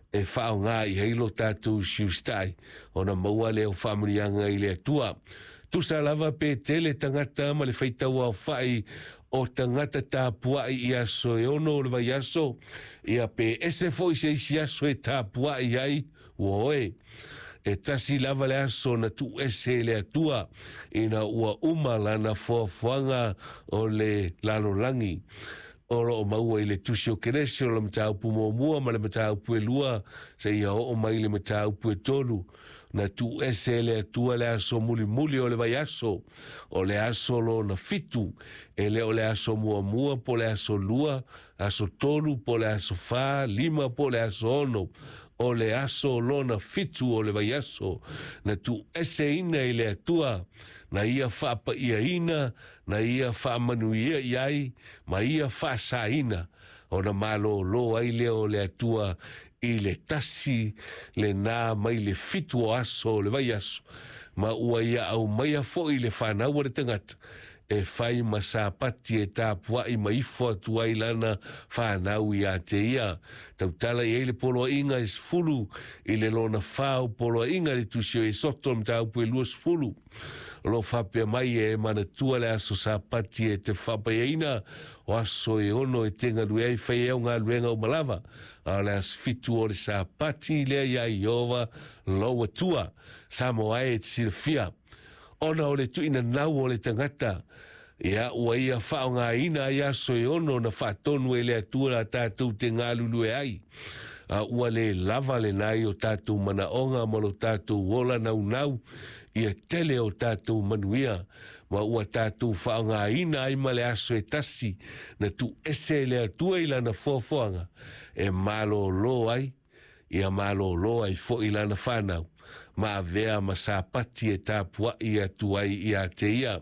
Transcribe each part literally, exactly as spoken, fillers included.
e whao ngā i heilo tātou siustai o na maua leo whamurianga i lea tua. Tusa lava pe tele tangata ma le whaitau au whai o tangata tā puai i aso e ono o le vai aso ia pe ese fo i se isi aso e tā puai ai uoe. E tasi lava le aso na tu ese le atua ina ua uma lana fuafuanga o le lalolangi. Oro o maua i le tusi o kenesi o le mata upu mua mua ma le mata upu e lua sa ia o mai le mata upu e tolu na tu ese le atua le aso muli muli o le vai aso o le aso lo na fitu e le o le aso mua mua po le aso lua aso tolu po le aso fa lima po le aso ono o le aso lo na fitu o le vai aso na tu ese ina i le atua na ia whaapa ia ina, na ia whaamanu ia iai, ma ia whaasa ina, o na malo lo ai leo le atua i le tasi, le nā mai le fitu o aso, le vai aso, ma ua ia au mai a fo i le whanau o le tangata, e whai ma sa pati e tā pua i ma ifo atu ai lana whanau i a te ia. Tau tala i eile polo inga is fulu, i le lona whao polo inga le tusio e soto mta upu e luas fulu. Lo whapea mai e mana tua le aso sa pati e te whapea ina o aso e ono e tenga lue ai whai eo ngā luenga o malava. A le as fitu o le sa pati lea ia i ova loa tua. Samo ai e tsira fia. Ona o le tuina nau o le tangata. Ia ua ia whao ngā ina i aso e ono na whaatonu e le atua la tātou te ngā lulu e ai. Uh, ua le lava le nai o tātou mana onga ma lo tātou wola nau nau ia tele o tātou manuia ma ua tātou whao ngā ina ai ma le aso e tasi na tu ese le atua ila na fōwhoanga e malo lo ai ia malo lo ai fo ila na whanau ma avea ma sa pati e tāpua i atu ai i a te ia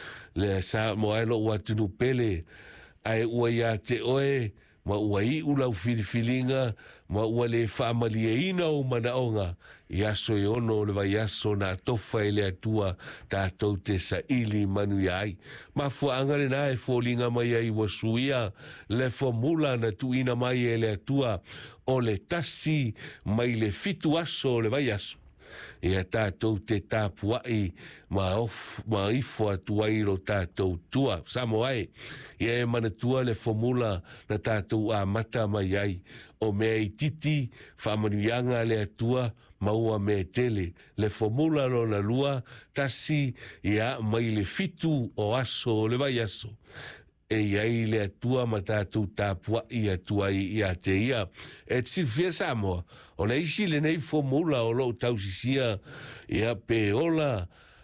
le sa mo ai lo ua tunu pele ai ua i a te oe ma ua i ulau filifilinga, ma ua le whaamali e ina o manaonga, i aso e ono le vai aso na tofa e le atua tātou te sa ili manu i ai. Ma fua angare na e fōlinga mai ai wasuia, le formula na tu ina mai e le atua, o le tasi mai le fitu aso o le vai aso. E a tātou te tāpuai ma of ma ifo atuai ro tātou tua samo ai e e manatua le formula na tātou a mata mai ai o mea i titi whamanuianga le atua maua me tele le formula lo na lua tasi i a mai le fitu o aso o le vai aso e iai le atua ma tātou tāpua i atua i a te ia. E tsi fia Samoa, o le isi le nei formula o lo tausisia i a pe ola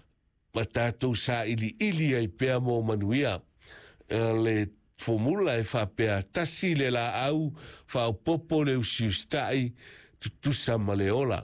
ma tātou sa ili ili ai pea mo manuia. E le formula e wha pea tasi le la au wha o popo le usiustai tutusa ma le ola.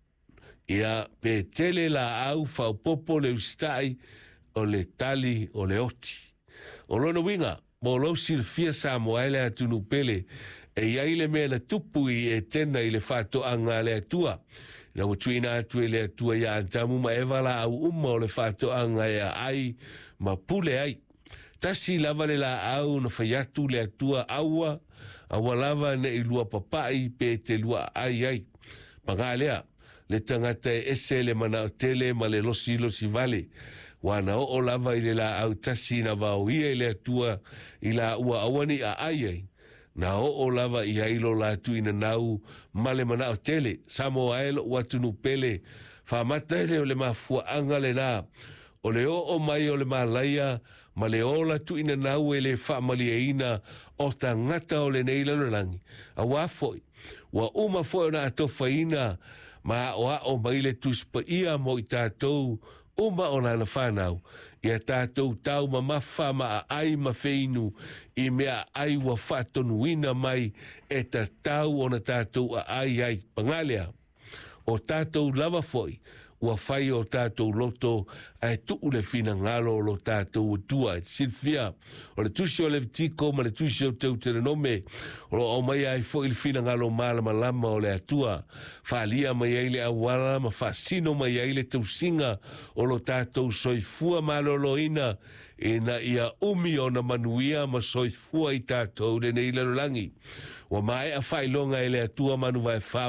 I a pe tele la au wha o popo le usiustai o le tali o le oti. O lona winga, mo lo silfia Samoa ele atunu pele, e iai le mea na tupu i e tena i le whato anga le atua. Na watuina atu e le atua ia antamu ma evala au umma o le whato anga ia ai, ma pule ai. Tasi lava le la au na whaiatu le atua aua, aua lava ne i lua papai pe te lua ai ai. Pangalea, le tangata e ese le mana o tele ma le losi losi vale. Wana o o lava i le la au tasi na vau ia i le atua i la ua awani a ai ai. Na o o lava i hailo la tu ina nau male mana o tele. Samo aelo watunu pele. Whamata ele o le mafua anga le na. O le o o mai o le malaia ma le o la tu ina nau e le whamali e ina o ta ngata o le neila langi. A wafoi. Wa uma foi na atofa ina ma o a o mai le tuspa ia mo i tātou uma o nana whanau, i a tātou tau ma mawha ma a ai ma wheinu, i mea ai wa whatonu ina mai, e ta tau o na tātou a ai ai, pangalea. O tātou lava foi, ua whai o tātou loto, a e tuu le whina ngalo lo tātou tua, e silfia, o le tusi o le vitiko, ma le tusi o teu tere nome, o lo o mai ai fo il whina ngalo malama lama o le atua, whalia mai ai le awala, ma whasino mai ai le tau singa, o lo tātou soifua malolo ina, e na ia umi o na manuia ma soifua i tātou le nei lalangi. Wa mai a whailonga e le atua manu vai wha